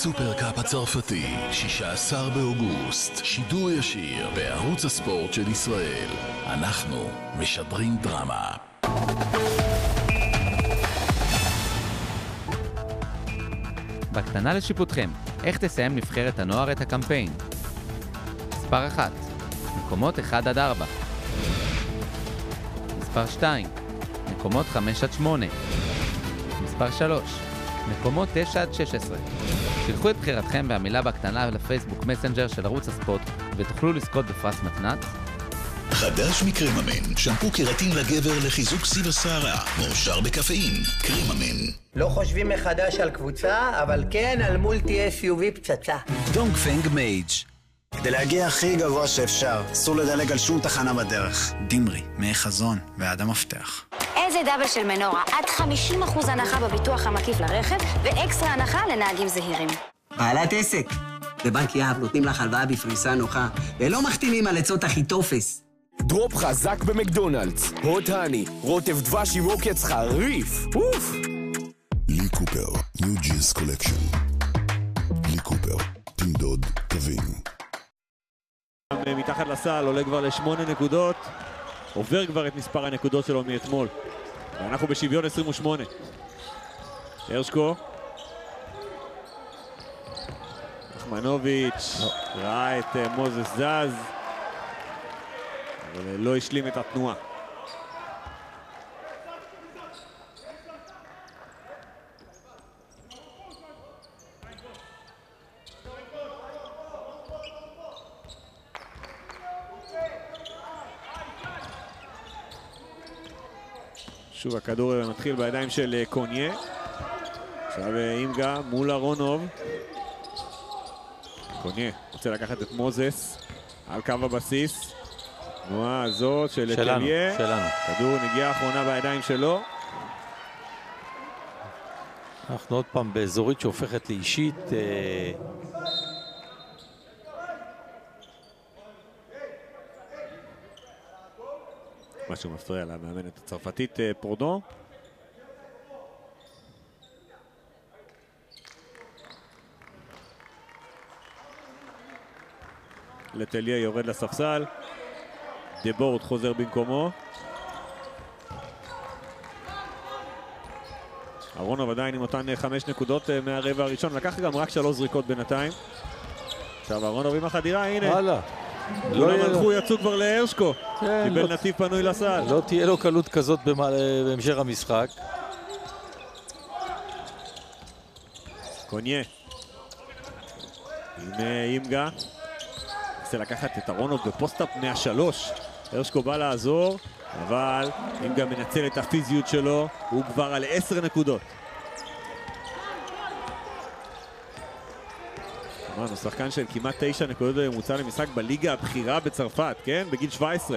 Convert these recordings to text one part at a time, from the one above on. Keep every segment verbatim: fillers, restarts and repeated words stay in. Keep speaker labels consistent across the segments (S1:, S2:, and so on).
S1: הסופרקאפ הצרפתי, שישה עשר באוגוסט, שידור ישיר בערוץ הספורט של ישראל. אנחנו משדרים דרמה.
S2: בקטנה לשיפוטכם, איך תסיים נבחרת הנוער את הקמפיין? מספר אחת, מקומות אחד עד ארבע. מספר שתיים, מקומות חמש עד שמונה. מספר שלוש, מקומות תשע עד שש עשרה. שלחו את בחירתכם והמילה בקטנה לפייסבוק מסנג'ר של ערוץ הספורט ותוכלו לזכות בפרס מתנת.
S1: חדש מקריממן, שמפו קראטין לגבר לחיזוק סיב השערה, מאושר בקפאין, קריממן.
S3: לא חושבים מחדש על קבוצה, אבל כן על מולטי אס יו וי פצצה.
S4: דונגפנג מייג'.
S5: כדי להגיע הכי גבוה שאפשר, אסור לדלג על שום תחנה בדרך.
S4: דימרי, מי חזון ועד המפתח.
S6: איזה דאבל של מנורה, עד חמישים אחוז הנחה בביטוח המקיף לרכב, ואקסטרה הנחה לנהגים זהירים.
S7: בעלת עסק. בבנק יהב נותנים לך הלוואה בפריסה נוחה, ולא מחתימים על עצות הכי טופס.
S8: דרופ חזק במקדונלדס, הוט הני, רוטב דבש עם עוקץ חריף. אוף!
S1: לי קופר, ניו ג'יז קולקשן. לי קופר, תמדוד, תבין.
S9: מתחת לסל, עולה כבר לשמונה נקודות, עובר כבר את מספר הנקודות שלו מאתמול. ואנחנו בשוויון עשרים ושמונה. הרשקו. נחמנוביץ' ראה את מוזס זז, אבל לא השלים את התנועה. שוב הכדור מתחיל בידיים של קוניה. עכשיו אימגה מול ארונוב. קוניה רוצה לקחת את מוזס על קו הבסיס. תנועה הזאת של טליה.
S10: שלנו.
S9: כדור נגיעה אחרונה בידיים שלו.
S10: אנחנו עוד פעם באזורית שהופכת לאישית.
S9: משהו מפריע למאמנת הצרפתית פרודון. לטליה יורד לספסל. דבורד חוזר במקומו. ארונוב עדיין עם אותן חמש נקודות מהרבע הראשון. לקח גם רק שלוש זריקות בינתיים. עכשיו ארונוב עם החדירה, הנה.
S10: וואלה.
S9: לא מלכו, יצאו כבר להרשקו. קיבל נתיב פנוי לסל.
S10: לא תהיה לו קלות כזאת בהמשך המשחק.
S9: קוניה. עם אימגה. רוצה לקחת את ארונוב בפוסט-אפ מהשלוש. הרשקו בא לעזור, אבל אימגה מנצל את הפיזיות שלו. הוא כבר על עשר נקודות. אמרנו, שחקן של כמעט תשע נקודות בממוצע למשחק בליגה הבכירה בצרפת, כן? בגיל שבע עשרה.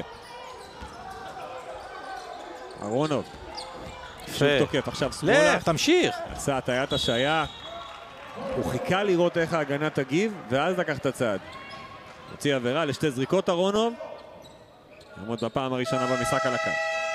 S9: ארונוב. שוב תוקף, עכשיו שמאלה.
S10: לך, תמשיך.
S9: עשה הטיית השעיה. הוא חיכה לראות איך ההגנה תגיב, ואז לקח את הצעד. הוציא עבירה לשתי זריקות ארונוב. יעמוד בפעם הראשונה במשחק על הקו.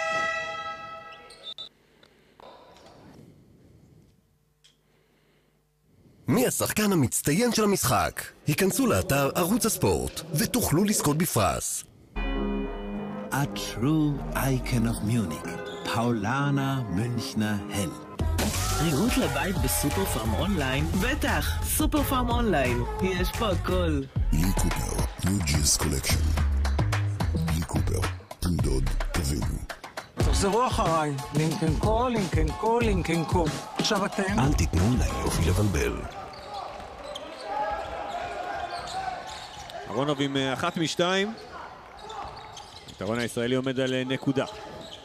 S1: מי השחקן המצטיין של המשחק? היכנסו לאתר ערוץ הספורט ותוכלו לזכות בפרס.
S4: A true icon of Munich, פאולנה מünchner Hell.
S11: ריהוט לבית בסופר פארם אונליין? בטח, סופר פארם אונליין, יש פה הכל.
S1: לי קופר, ניו ג'יז קולקשן. לי קופר, תמדוד, תבין.
S12: תחזרו אחריי, לינקן קו, לינקן קו, לינקן קו. עכשיו אתם?
S1: אל תיתנו ליופי לבלבל.
S9: ארונוב עם אחת משתיים. היתרון הישראלי עומד על נקודה.